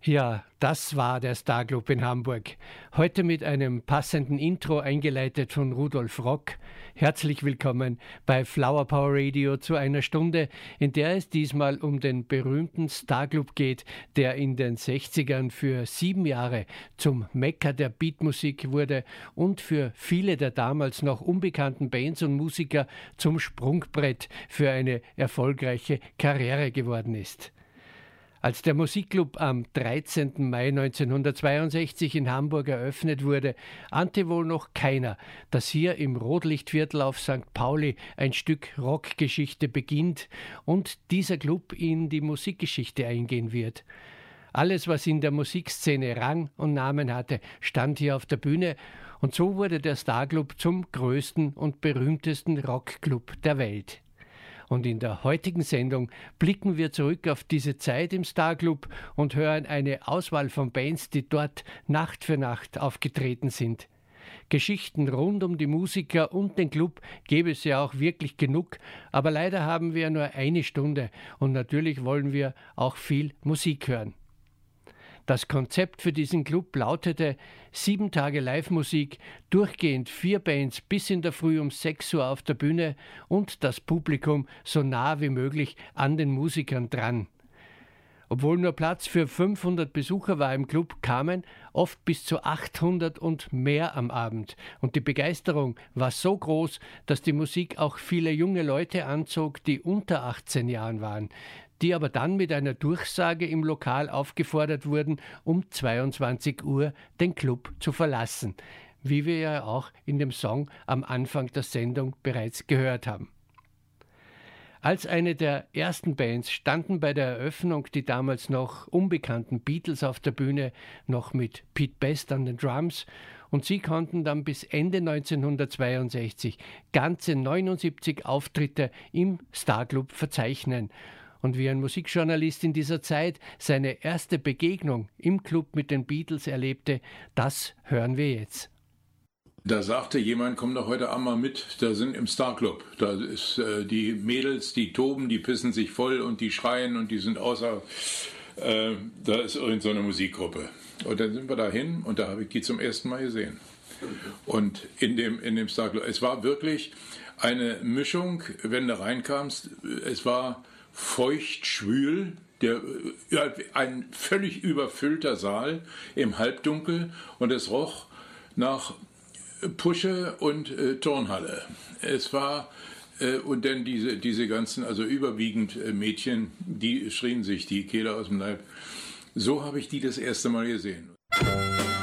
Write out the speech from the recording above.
Ja, das war der Starclub in Hamburg. Heute mit einem passenden Intro eingeleitet von Rudolf Rock. Herzlich willkommen bei Flower Power Radio zu einer Stunde, in der es diesmal um den berühmten Starclub geht, der in den 60ern für 7 Jahre zum Mekka der Beatmusik wurde und für viele der damals noch unbekannten Bands und Musiker zum Sprungbrett für eine erfolgreiche Karriere geworden ist. Als der Musikclub am 13. Mai 1962 in Hamburg eröffnet wurde, ahnte wohl noch keiner, dass hier im Rotlichtviertel auf St. Pauli ein Stück Rockgeschichte beginnt und dieser Club in die Musikgeschichte eingehen wird. Alles, was in der Musikszene Rang und Namen hatte, stand hier auf der Bühne und so wurde der Starclub zum größten und berühmtesten Rockclub der Welt. Und in der heutigen Sendung blicken wir zurück auf diese Zeit im Starclub und hören eine Auswahl von Bands, die dort Nacht für Nacht aufgetreten sind. Geschichten rund um die Musiker und den Club gäbe es ja auch wirklich genug, aber leider haben wir nur eine Stunde und natürlich wollen wir auch viel Musik hören. Das Konzept für diesen Club lautete 7 Tage Live-Musik, durchgehend 4 Bands bis in der Früh um 6 Uhr auf der Bühne und das Publikum so nah wie möglich an den Musikern dran. Obwohl nur Platz für 500 Besucher war im Club, kamen oft bis zu 800 und mehr am Abend. Und die Begeisterung war so groß, dass die Musik auch viele junge Leute anzog, die unter 18 Jahren waren, die aber dann mit einer Durchsage im Lokal aufgefordert wurden, um 22 Uhr den Club zu verlassen, wie wir ja auch in dem Song am Anfang der Sendung bereits gehört haben. Als eine der ersten Bands standen bei der Eröffnung die damals noch unbekannten Beatles auf der Bühne, noch mit Pete Best an den Drums, und sie konnten dann bis Ende 1962 ganze 79 Auftritte im Starclub verzeichnen. Und wie ein Musikjournalist in dieser Zeit seine erste Begegnung im Club mit den Beatles erlebte, das hören wir jetzt. Da sagte jemand, komm doch heute Abend mal mit, da sind im Starclub, da ist die Mädels, die toben, die pissen sich voll und die schreien und die sind da ist irgend so eine Musikgruppe. Und dann sind wir da hin und da habe ich die zum ersten Mal gesehen. Und in dem Starclub, es war wirklich eine Mischung, wenn du reinkamst, es war feucht, schwül, ein völlig überfüllter Saal im Halbdunkel und es roch nach Pusche und Turnhalle. Es war, und dann diese ganzen, also überwiegend Mädchen, die schrien sich die Kehle aus dem Leib. So habe ich die das erste Mal gesehen.